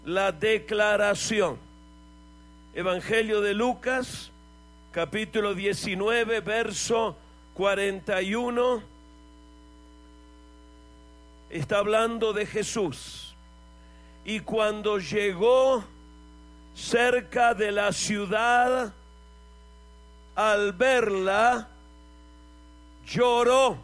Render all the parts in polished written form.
la declaración. Evangelio de Lucas, capítulo 19, verso 41. Está hablando de Jesús. Y cuando llegó cerca de la ciudad, al verla, lloró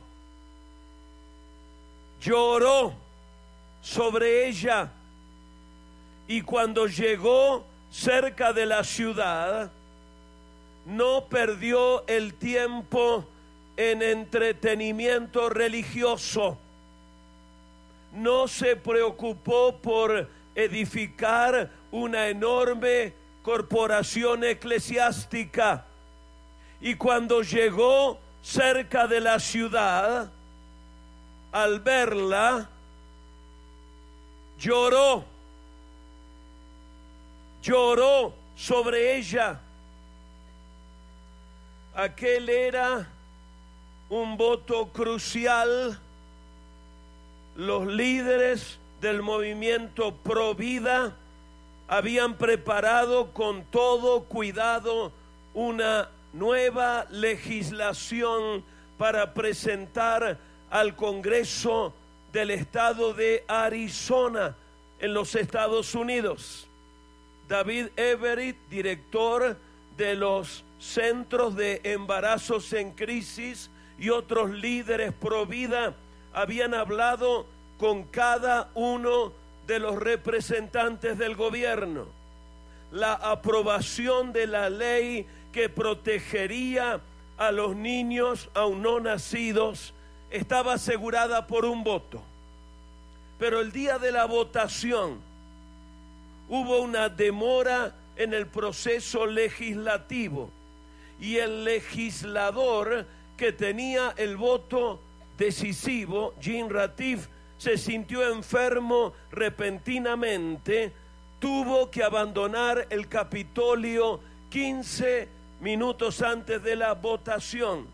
sobre ella. Y cuando llegó cerca de la ciudad, no perdió el tiempo en entretenimiento religioso. No se preocupó por edificar una enorme corporación eclesiástica. Y cuando llegó cerca de la ciudad, al verla, lloró sobre ella. Aquel era un voto crucial. Los líderes del movimiento Pro Vida habían preparado con todo cuidado una nueva legislación para presentar al Congreso del estado de Arizona en los Estados Unidos. David Everett, director de los Centros de Embarazos en Crisis, y otros líderes pro vida habían hablado con cada uno de los representantes del gobierno. La aprobación de la ley que protegería a los niños aún no nacidos estaba asegurada por un voto. Pero el día de la votación hubo una demora en el proceso legislativo, y el legislador que tenía el voto decisivo, Jim Ratiff, se sintió enfermo repentinamente. Tuvo que abandonar el Capitolio 15 minutos antes de la votación.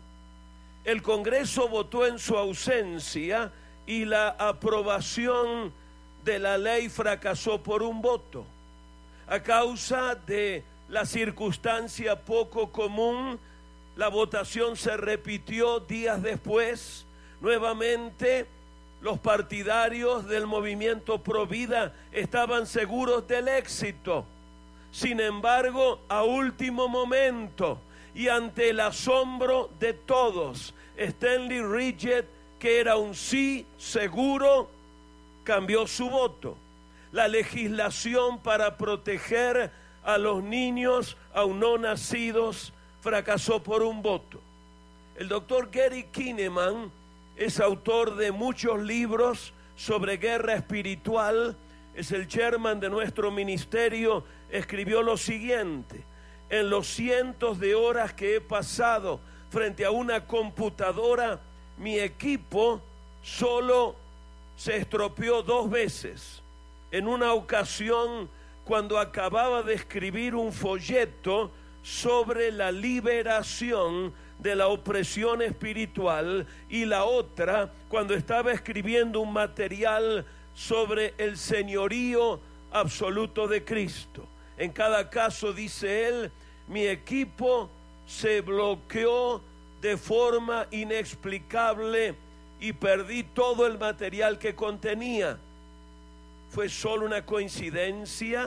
El Congreso votó en su ausencia y la aprobación de la ley fracasó por un voto. A causa de la circunstancia poco común, la votación se repitió días después. Nuevamente, los partidarios del movimiento Pro Vida estaban seguros del éxito. Sin embargo, a último momento y ante el asombro de todos, Stanley Ridgett, que era un sí seguro, cambió su voto. La legislación para proteger a los niños aún no nacidos fracasó por un voto. El doctor Gary Kinneman es autor de muchos libros sobre guerra espiritual. Es el chairman de nuestro ministerio. Escribió lo siguiente: en los cientos de horas que he pasado frente a una computadora, mi equipo solo se estropeó 2 veces. En una ocasión, cuando acababa de escribir un folleto sobre la liberación de la opresión espiritual, y la otra cuando estaba escribiendo un material sobre el señorío absoluto de Cristo. En cada caso, dice él, mi equipo se bloqueó de forma inexplicable y perdí todo el material que contenía. ¿Fue solo una coincidencia?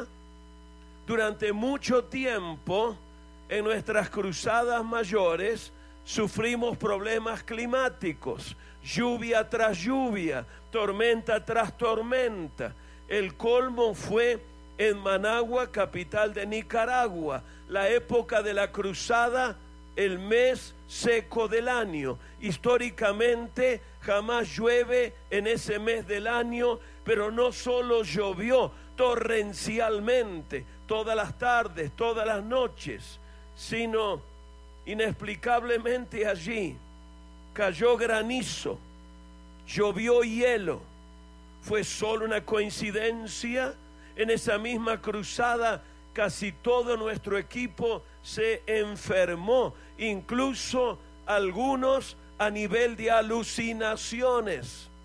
Durante mucho tiempo, en nuestras cruzadas mayores, sufrimos problemas climáticos, lluvia tras lluvia, tormenta tras tormenta. El colmo fue en Managua, capital de Nicaragua, la época de la cruzada, el mes seco del año. Históricamente jamás llueve en ese mes del año, pero no solo llovió torrencialmente todas las tardes, todas las noches, sino inexplicablemente allí cayó granizo, llovió hielo. ¿Fue solo una coincidencia? En esa misma cruzada casi todo nuestro equipo se enfermó, incluso algunos a nivel de alucinaciones.